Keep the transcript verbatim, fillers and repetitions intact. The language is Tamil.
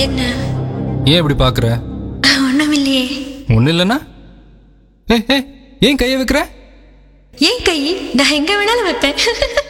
என்ன? ஏன் இப்படி பாக்குற? ஒண்ணும் இல்லையே. ஒண்ணு இல்லைன்னா ஏய் ஏய், ஏன் கையை வைக்கிற? ஏன் கை? நான் எங்க வேணாலும் வைப்பேன்.